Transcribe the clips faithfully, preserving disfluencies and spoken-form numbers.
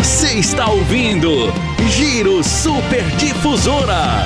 Você está ouvindo Giro Super Difusora.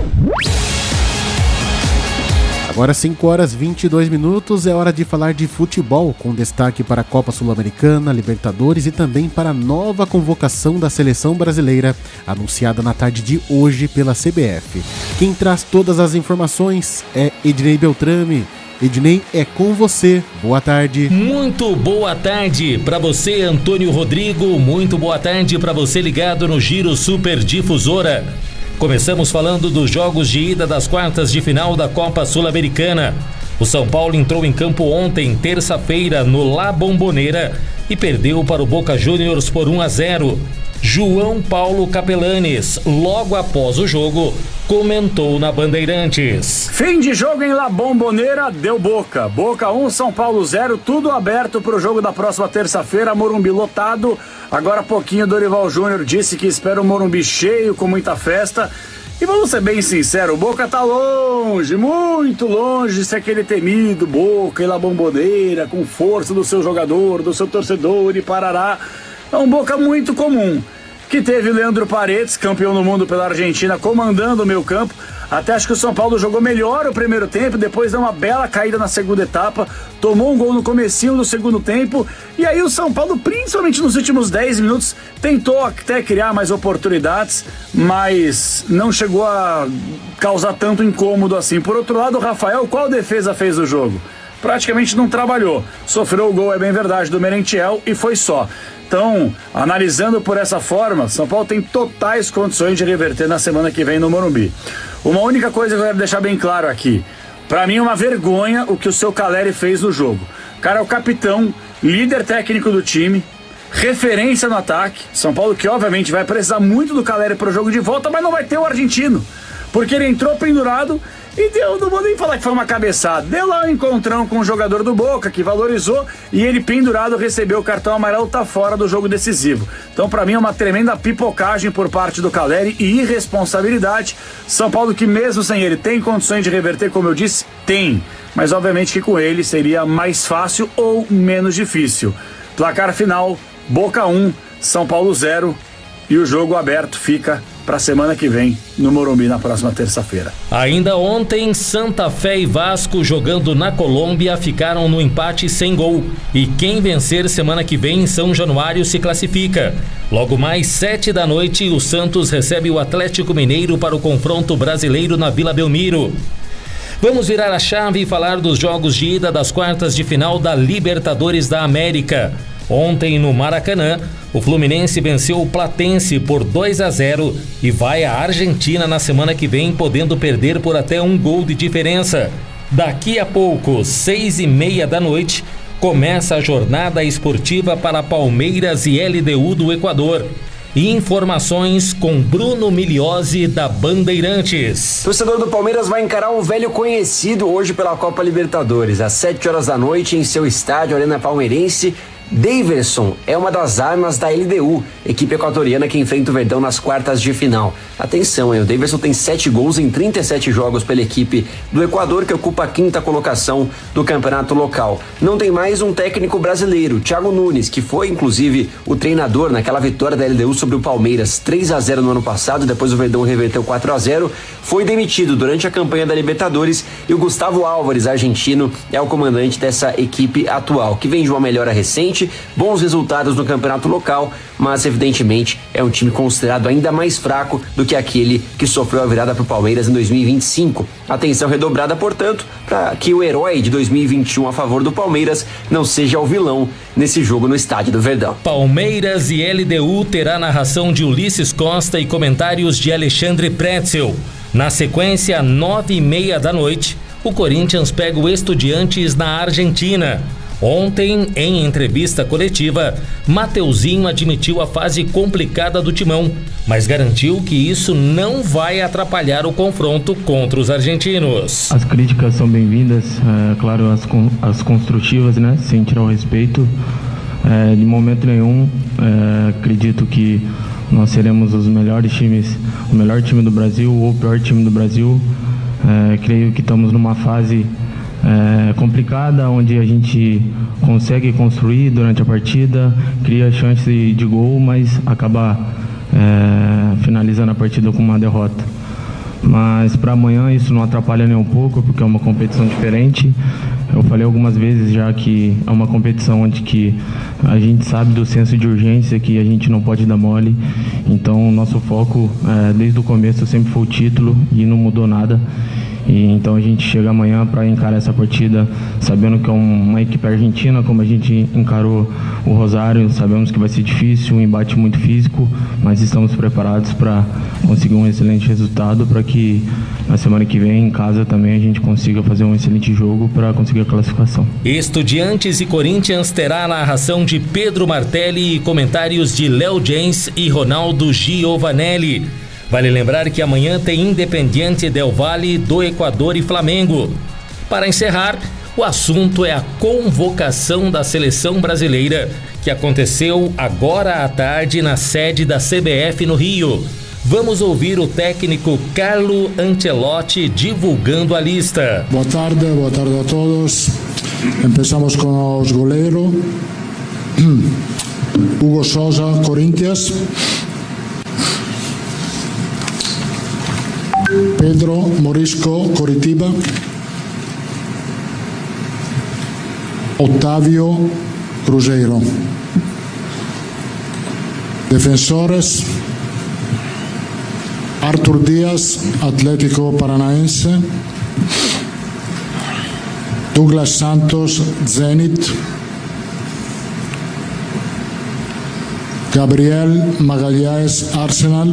Agora cinco horas e vinte e dois minutos, é hora de falar de futebol, com destaque para a Copa Sul-Americana, Libertadores e também para a nova convocação da Seleção Brasileira, anunciada na tarde de hoje pela C B F. Quem traz todas as informações é Ednei Beltrame. Ednei, é com você. Boa tarde. Muito boa tarde para você, Antônio Rodrigo. Muito boa tarde para você ligado no Giro Super Difusora. Começamos falando dos jogos de ida das quartas de final da Copa Sul-Americana. O São Paulo entrou em campo ontem, terça-feira, no La Bombonera e perdeu para o Boca Juniors por um a zero. João Paulo Capelanes, logo após o jogo, comentou na Bandeirantes. Fim de jogo em La Bombonera, deu Boca. Boca um, São Paulo zero, tudo aberto para o jogo da próxima terça-feira, Morumbi lotado. Agora há pouquinho, Dorival Júnior disse que espera o Morumbi cheio, com muita festa. E vamos ser bem sinceros, o Boca tá longe, muito longe de ser aquele temido Boca e La Bombonera, com força do seu jogador, do seu torcedor e parará. É um Boca muito comum, que teve Leandro Paredes, campeão do mundo pela Argentina, comandando o meio campo. Até acho que o São Paulo jogou melhor o primeiro tempo, depois deu uma bela caída na segunda etapa, tomou um gol no comecinho do segundo tempo, e aí o São Paulo, principalmente nos últimos dez minutos, tentou até criar mais oportunidades, mas não chegou a causar tanto incômodo assim. Por outro lado, o Rafael, qual defesa fez o jogo? Praticamente não trabalhou. Sofreu o gol, é bem verdade, do Merentiel e foi só. Então, analisando por essa forma, São Paulo tem totais condições de reverter na semana que vem no Morumbi. Uma única coisa que eu quero deixar bem claro aqui. Pra mim é uma vergonha o que o seu Caleri fez no jogo. O cara é o capitão, líder técnico do time, referência no ataque. São Paulo que obviamente vai precisar muito do Caleri pro jogo de volta, mas não vai ter o argentino. Porque ele entrou pendurado e deu, não vou nem falar que foi uma cabeçada, deu lá um encontrão com o jogador do Boca, que valorizou, e ele pendurado recebeu o cartão amarelo, tá fora do jogo decisivo. Então pra mim é uma tremenda pipocagem por parte do Caleri e irresponsabilidade. São Paulo que mesmo sem ele tem condições de reverter, como eu disse, tem, mas obviamente que com ele seria mais fácil ou menos difícil. Placar final, Boca um, São Paulo zero, e o jogo aberto fica para a semana que vem no Morumbi na próxima terça-feira. Ainda ontem, Santa Fé e Vasco jogando na Colômbia ficaram no empate sem gol. E quem vencer semana que vem em São Januário se classifica. Logo mais sete da noite, o Santos recebe o Atlético Mineiro para o confronto brasileiro na Vila Belmiro. Vamos virar a chave e falar dos jogos de ida das quartas de final da Libertadores da América. Ontem no Maracanã, o Fluminense venceu o Platense por dois a zero e vai à Argentina na semana que vem, podendo perder por até um gol de diferença. Daqui a pouco, seis e meia da noite, começa a jornada esportiva para Palmeiras e L D U do Equador. Informações com Bruno Miliose da Bandeirantes. O torcedor do Palmeiras vai encarar um velho conhecido hoje pela Copa Libertadores. Às sete horas da noite, em seu estádio, Arena Palmeirense, Daverson é uma das armas da L D U, equipe equatoriana que enfrenta o Verdão nas quartas de final. Atenção, hein? O Daverson tem sete gols em trinta e sete jogos pela equipe do Equador, que ocupa a quinta colocação do campeonato local. Não tem mais um técnico brasileiro, Thiago Nunes, que foi inclusive o treinador naquela vitória da L D U sobre o Palmeiras, três a zero no ano passado, depois o Verdão reverteu quatro a zero, foi demitido durante a campanha da Libertadores, e o Gustavo Álvares, argentino, é o comandante dessa equipe atual, que vem de uma melhora recente, bons resultados no campeonato local, mas evidentemente é um time considerado ainda mais fraco do que aquele que sofreu a virada para o Palmeiras em dois mil e vinte e cinco. Atenção redobrada, portanto, para que o herói de dois mil e vinte e um a favor do Palmeiras não seja o vilão nesse jogo no estádio do Verdão. Palmeiras e L D U terá narração de Ulisses Costa e comentários de Alexandre Pretzel. Na sequência, nove e meia da noite, o Corinthians pega o Estudiantes na Argentina. Ontem, em entrevista coletiva, Mateuzinho admitiu a fase complicada do Timão, mas garantiu que isso não vai atrapalhar o confronto contra os argentinos. As críticas são bem-vindas, é, claro, as, as construtivas, né, sem tirar o respeito. É, de momento nenhum, é, acredito que nós seremos os melhores times, o melhor time do Brasil ou o pior time do Brasil. É, creio que estamos numa fase é, complicada, onde a gente consegue construir durante a partida, cria chance de, de gol, mas acaba é, finalizando a partida com uma derrota. Mas para amanhã isso não atrapalha nem um pouco, porque é uma competição diferente. Eu falei algumas vezes já que é uma competição onde que a gente sabe do senso de urgência, que a gente não pode dar mole. Então o nosso foco é, desde o começo sempre foi o título e não mudou nada. E então a gente chega amanhã para encarar essa partida sabendo que é uma equipe argentina, como a gente encarou o Rosário. Sabemos que vai ser difícil, um embate muito físico, mas estamos preparados para conseguir um excelente resultado, para que na semana que vem em casa também a gente consiga fazer um excelente jogo para conseguir a classificação. Estudiantes e Corinthians terá a narração de Pedro Martelli e comentários de Léo James e Ronaldo Giovanelli. Vale lembrar que amanhã tem Independiente del Valle do Equador e Flamengo. Para encerrar, o assunto é a convocação da seleção brasileira, que aconteceu agora à tarde na sede da C B F no Rio. Vamos ouvir o técnico Carlo Ancelotti divulgando a lista. Boa tarde, boa tarde a todos. Empezamos com os goleiros. Hugo Sousa, Corinthians. Pedro Morisco, Coritiba. Otávio, Cruzeiro. Defensores: Arthur Dias, Atlético Paranaense. Douglas Santos, Zenit. Gabriel Magalhães, Arsenal.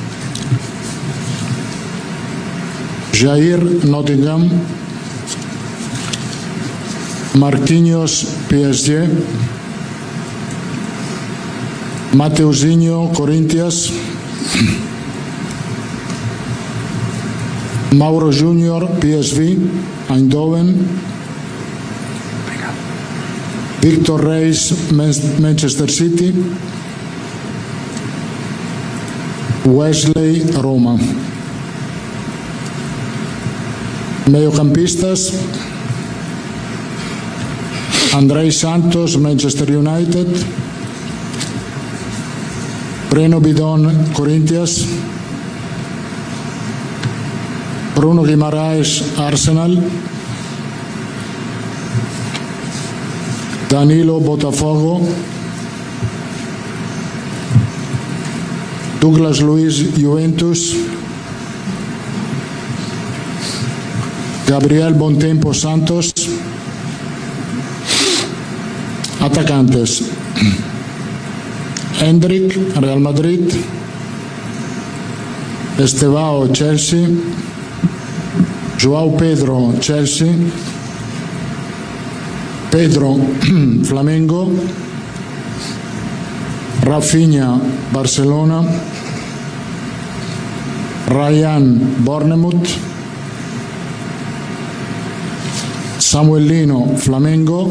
Jair, Nottingham. Marquinhos, P S G. Mateuzinho, Corinthians. Mauro Júnior, P S V, Eindhoven. Victor Reis, Manchester City. Wesley, Roma. Mediocampistas: Andrei Santos, Manchester United. Breno Bidon, Corinthians. Bruno Guimarães, Arsenal. Danilo, Botafogo. Douglas Luiz, Juventus. Gabriel Bontempo, Santos. Atacantes: Hendrick, Real Madrid. Estevao, Chelsea. João Pedro, Chelsea. Pedro, Flamengo. Rafinha, Barcelona. Ryan, Bournemouth. Samuelino, Flamengo.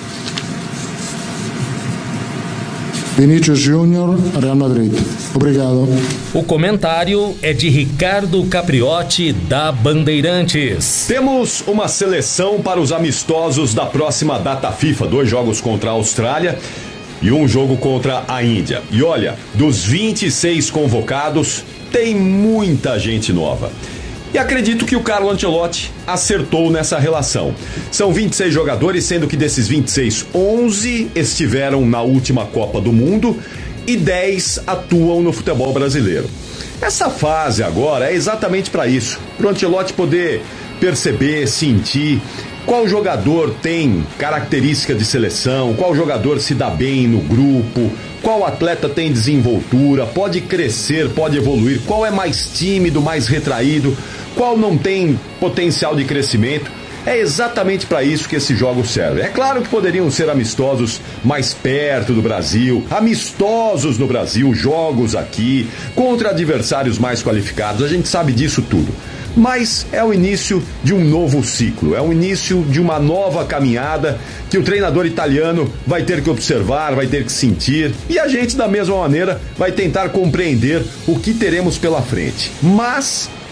Vinícius Júnior, Real Madrid. Obrigado. O comentário é de Ricardo Capriotti, da Bandeirantes. Temos uma seleção para os amistosos da próxima data FIFA. Dois jogos contra a Austrália e um jogo contra a Índia. E olha, dos vinte e seis convocados, tem muita gente nova. E acredito que o Carlo Ancelotti acertou nessa relação. São vinte e seis jogadores, sendo que desses vinte e seis, onze estiveram na última Copa do Mundo e dez atuam no futebol brasileiro. Essa fase agora é exatamente para isso, para o Ancelotti poder perceber, sentir qual jogador tem característica de seleção, qual jogador se dá bem no grupo, qual atleta tem desenvoltura, pode crescer, pode evoluir, qual é mais tímido, mais retraído, qual não tem potencial de crescimento. É exatamente para isso que esses jogos servem. É claro que poderiam ser amistosos mais perto do Brasil, amistosos no Brasil, jogos aqui, contra adversários mais qualificados, a gente sabe disso tudo. Mas é o início de um novo ciclo, é o início de uma nova caminhada que o treinador italiano vai ter que observar, vai ter que sentir, e a gente, da mesma maneira, vai tentar compreender o que teremos pela frente. Mas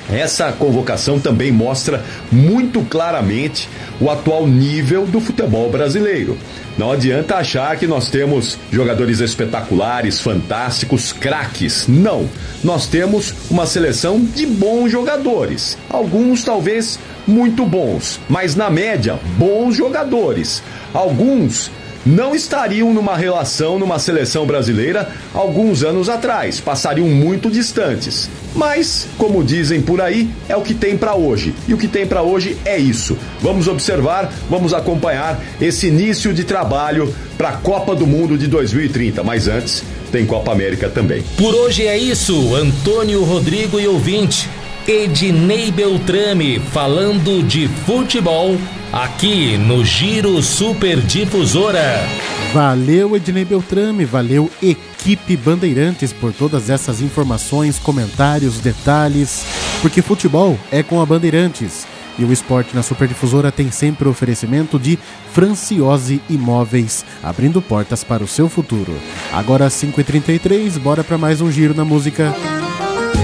Essa convocação também mostra muito claramente o atual nível do futebol brasileiro. Não adianta achar que nós temos jogadores espetaculares, fantásticos, craques. Não. Nós temos uma seleção de bons jogadores. Alguns talvez muito bons, mas na média, bons jogadores. Alguns não estariam numa relação, numa seleção brasileira alguns anos atrás, passariam muito distantes. Mas, como dizem por aí, é o que tem para hoje. E o que tem para hoje é isso. Vamos observar, vamos acompanhar esse início de trabalho para a Copa do Mundo de dois mil e trinta. Mas antes, tem Copa América também. Por hoje é isso. Antônio Rodrigo e ouvinte, Ednei Beltrame falando de futebol aqui no Giro Super Difusora. Valeu, Ednei Beltrame, valeu, equipe Bandeirantes, por todas essas informações, comentários, detalhes, porque futebol é com a Bandeirantes. E o esporte na Super Difusora tem sempre o oferecimento de Franciose Imóveis, abrindo portas para o seu futuro. Agora às cinco e trinta e três, bora para mais um Giro na Música.